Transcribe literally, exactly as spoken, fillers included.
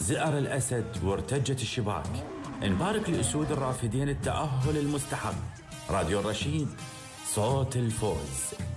زئر الأسد وارتجت الشباك. نبارك لأسود الرافدين التأهل المستحق. راديو الرشيد، صوت الفوز.